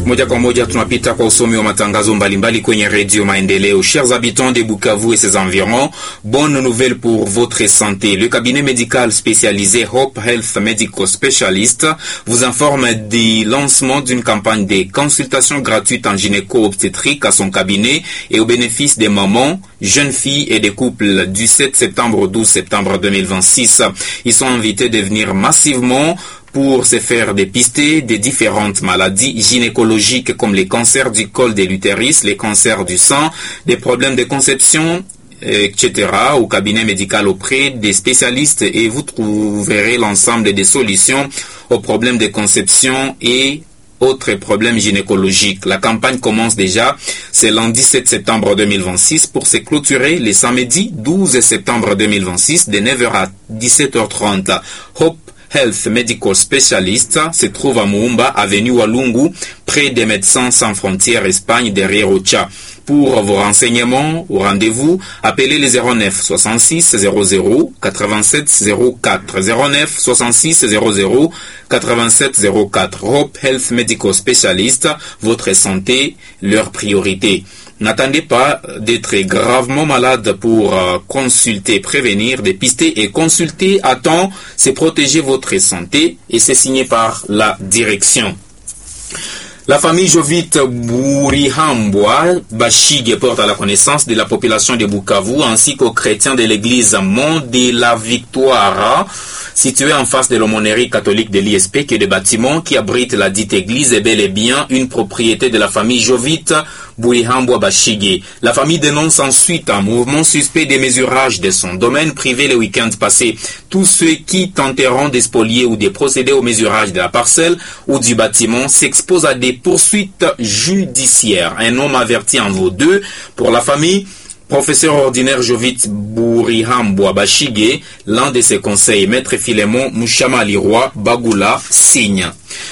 Moja kwa moja tunapita kwa usomi wa matangazo mbalimbali kwenye Radio Maendeleo. Chers habitants de Bukavu et ses environs, bonne nouvelle pour votre santé. Le cabinet médical spécialisé Hope Health Medical Specialist vous informe du lancement d'une campagne de consultation gratuite en gynéco-obstétrique à son cabinet et au bénéfice des mamans, jeunes filles et des couples du 7 septembre au 12 septembre 2026. Ils sont invités de venir massivement pour se faire dépister des différentes maladies gynécologiques comme les cancers du col de l'utérus, les cancers du sang, des problèmes de conception, etc. au cabinet médical auprès des spécialistes et vous trouverez l'ensemble des solutions aux problèmes de conception et autres problèmes gynécologiques. La campagne commence déjà, c'est lundi 7 septembre 2026 pour se clôturer les samedis 12 septembre 2026 de 9h à 17h30. Hope Health Medical Specialist se trouve à Moumba, avenue Walungu, près des Médecins Sans Frontières Espagne, derrière Ocha. Pour vos renseignements ou rendez-vous, appelez les 09 66 00 87 04. 09 66 00 87 04. Hope Health Medical Specialist, votre santé, leur priorité. N'attendez pas d'être gravement malade pour consulter, prévenir, dépister et consulter à temps. C'est protéger votre santé et c'est signé par la direction. La famille Jovite Bourihambwa Bashige porte à la connaissance de la population de Bukavu ainsi qu'aux chrétiens de l'église Mont de la Victoire, située en face de l'aumônerie catholique de l'ISP, que le bâtiment qui abrite la dite église est bel et bien une propriété de la famille Jovite Bourihambwa Bashige. La famille dénonce ensuite un mouvement suspect de mesurage de son domaine privé le week-end passé. Tous ceux qui tenteront de spolier ou de procéder au mesurage de la parcelle ou du bâtiment s'exposent à des poursuites judiciaires. Un homme averti en vaut deux. Pour la famille, professeur ordinaire Jovite Bourihambwa Bashige, l'un de ses conseils, maître Filemon Mushamalirwa Bagula signe.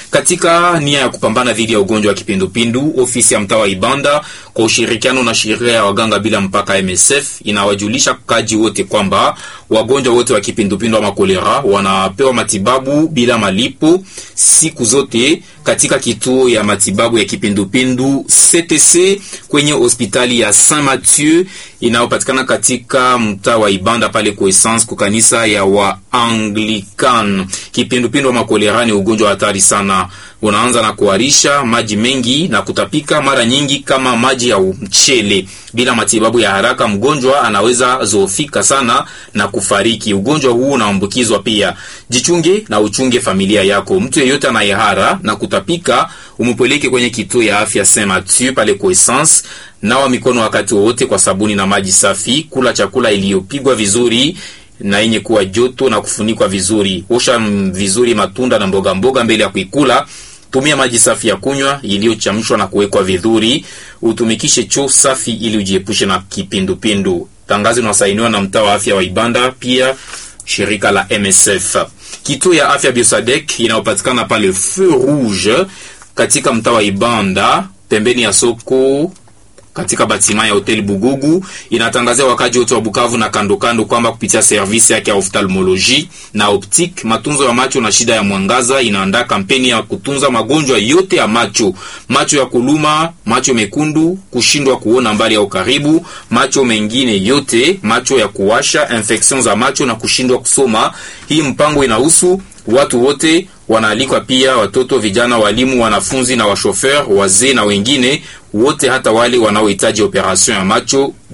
Katika nia ya kupambana dhidi ya ugonjwa wa kipindupindu, ofisi ya mtaa wa Ibanda kwa ushirikiano na shirika ya waganga bila mpaka MSF inawajulisha kaji wote kwamba wagonjwa wote wa kipindupindu wa makolera wanapewa matibabu bila malipo siku zote katika kituo ya matibabu ya kipindupindu CTC kwenye hospitali ya Saint Mathieu inayopatikana katika mtaa wa Ibanda pale kwa essence kwa kanisa ya wa Anglican. Kipindupindu wa makolera ni ugonjwa hatari sana. Unaanza na kuharisha, maji mengi na kutapika, mara nyingi kama maji ya mchele. Bila matibabu ya haraka mgonjwa anaweza zoofika sana na kufariki. Ugonjwa huu unaambukizwa pia. Jichunge na uchunge familia yako. Mtu yeyote anayehara na kutapika umpeleke kwenye kituo ya afya Saint Mathieu pale kwa essence. Nawa mikono wakati wote kwa sabuni na maji safi. Kula chakula iliyopigwa vizuri na yenye kuwa joto na kufunikwa vizuri. Osha vizuri matunda na mboga mboga mbele ya kuikula. Tumia maji safi ya kunywa iliyochemshwa na kuwekwa vizuri. Utumikishe choo safi ili ujiepushe na kipindupindu. Tangazo linasainiwa na mtaa wa afya wa Ibanda, pia shirika la MSF. Kituo ya afya Biosadek inayopatikana pale Feu Rouge katika mtaa wa Ibanda, pembeni ya soko katika batima ya Hotel Bugugu, inatangazia wakaji wote wa Bukavu na kando kando kwamba kupitia service yake ya ophthalmology na optique, matunzo ya macho na shida ya mwangaza, inaandaa kampeni ya kutunza magonjwa yote ya macho. Macho ya kuluma, macho mekundu, kushindwa kuona mbali au karibu, macho mengine yote, macho ya kuwasha, infections za macho na kushindwa kusoma. Hii mpango inahusu watu wote, wanaalikwa pia watoto, vijana, walimu, wanafunzi na washofer, wazee na wengine wote, hata wale wanaohitaji operation ya macho